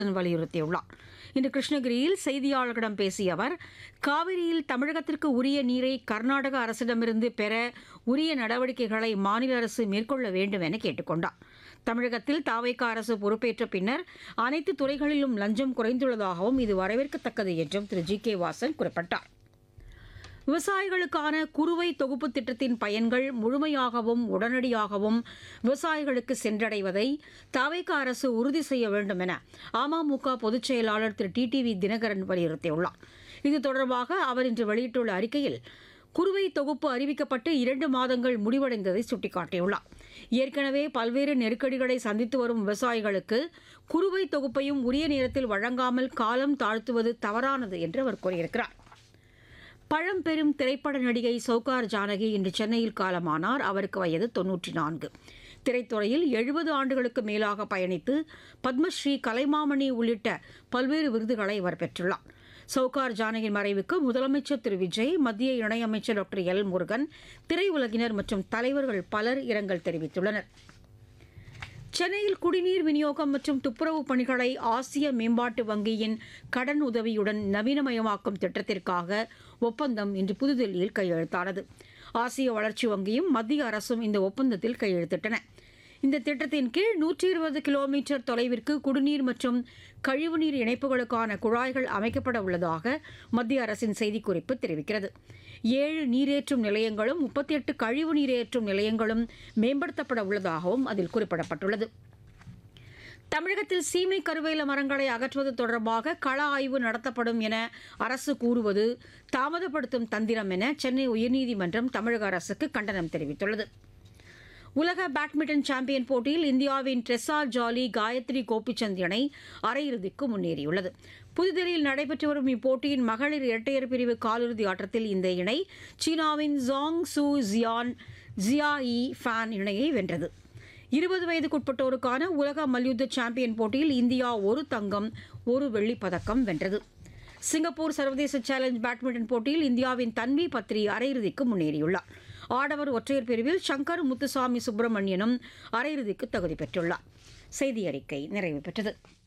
வலியுறுத்தியுள்ளார். இன்று கிருஷ்ணகிரியில் செய்தியாளர்களிடம் பேசிய அவர், காவிரியில் தமிழகத்திற்கு உரிய நீரை கர்நாடக அரசிடமிருந்து பெற உரிய நடவடிக்கைகளை மாநில அரசு மேற்கொள்ள வேண்டும் என கேட்டுக் கொண்டார். தமிழகத்தில் தாவேகா அரசு பொறுப்பேற்ற பின்னர் அனைத்து துறைகளிலும் லஞ்சம் குறைந்துள்ளதாகவும் இது வரவேற்கத்தக்கது என்றும் திரு ஜி.கே. வாசன் குறிப்பிட்டார். விவசாயிகளுக்கான குறுவை தொகுப்பு திட்டத்தின் பயன்கள் முழுமையாகவும் உடனடியாகவும் விவசாயிகளுக்கு சென்றடைவதை தாவேகா அரசு உறுதி செய்ய வேண்டும் என அமமுக பொதுச் செயலாளர் திரு டிடிவி தினகரன் வலியுறுத்தியுள்ளார். இது தொடர்பாக அவர் இன்று வெளியிட்டுள்ள அறிக்கையில், குறுவை தொகுப்பு அறிவிக்கப்பட்டு 2 மாதங்கள் முடிவடைந்ததை சுட்டிக்காட்டியுள்ளார். ஏற்கனவே பல்வேறு நெருக்கடிகளை சந்தித்து வரும் விவசாயிகளுக்கு குறுவை தொகுப்பையும் உரிய நேரத்தில் வழங்காமல் காலம் தாழ்த்துவது தவறானது என்று அவர் கூறியிருக்கிறார். பழம்பெரும் திரைப்பட நடிகை சௌகார் ஜானகி இன்று சென்னையில் காலமானார். அவருக்கு வயது 94. திரைத்துறையில் 70 ஆண்டுகளுக்கு மேலாக பயணித்து பத்மஸ்ரீ, கலைமாமணி உள்ளிட்ட பல்வேறு விருதுகளை அவர் பெற்றுள்ளார். சௌகார் ஜானகியின் மறைவுக்கு முதலமைச்சர் திரு விஜய், மத்திய இணையமைச்சர் டாக்டர் எல். முருகன், திரையுலகினர் மற்றும் தலைவர்கள் பலர் இரங்கல் தெரிவித்துள்ளனர். சென்னையில் குடிநீர் விநியோகம் மற்றும் துப்புரவு பணிகளை ஆசிய மேம்பாட்டு வங்கியின் கடன் உதவியுடன் நவீனமயமாக்கும் திட்டத்திற்காக ஒப்பந்தம் இன்று புதுதில்லியில் கையெழுத்தானது. ஆசிய வளர்ச்சி வங்கியும் மத்திய அரசும் இந்த ஒப்பந்தத்தில் கையெழுத்திட்டன. இந்த திட்டத்தின் கீழ் 120 கிலோமீட்டர் தொலைவிற்கு குடிநீர் மற்றும் கழிவுநீர் இணைப்புகளுக்கான குழாய்கள் அமைக்கப்பட உள்ளதாக மத்திய அரசின் செய்திக்குறிப்பு தெரிவிக்கிறது. 7 நீரேற்றும் நிலையங்களும் 38 கழிவு நீரேற்றும் நிலையங்களும் மேம்படுத்தப்பட உள்ளதாகவும் அதில் குறிப்பிடப்பட்டுள்ளது. தமிழகத்தில் சீமை கருவேல மரங்களை அகற்றுவது தொடர்பாக கள ஆய்வு நடத்தப்படும் என அரசு கூறுவது தாமதப்படுத்தும் தந்திரம் என சென்னை உயர்நீதிமன்றம் தமிழக அரசுக்கு கண்டனம் தெரிவித்துள்ளது. உலக பேட்மிண்டன் சாம்பியன் போட்டியில் இந்தியாவின் ட்ரெஸா ஜாலி, காயத்ரி கோபிச்சந்த் இணை அரையிறுதிக்கு முன்னேறியுள்ளது. புதுதில்லியில் நடைபெற்று வரும் இப்போட்டியின் மகளிர் இரட்டையர் பிரிவு காலிறுதி ஆட்டத்தில் இந்த இணை சீனாவின் ஜாங் சூ ஜியான் ஜியா இ ஃபேன் இணையை வென்றது. 20 வயதுக்குட்பட்டோருக்கான உலக மல்யுத்த சாம்பியன் போட்டியில் இந்தியா 1 தங்கம் 1 வெள்ளிப் பதக்கம் வென்றது. சிங்கப்பூர் சர்வதேச சேலஞ்ச் பேட்மிண்டன் போட்டியில் இந்தியாவின் தன்வி பத்ரி அரையிறுதிக்கு முன்னேறியுள்ளார். ஆடவர் ஒற்றையர் பிரிவில் சங்கர் முத்துசாமி சுப்பிரமணியனும் அரையிறுதிக்கு தகுதி பெற்றுள்ளார். செய்தி அறிக்கை நிறைவு பெற்றது.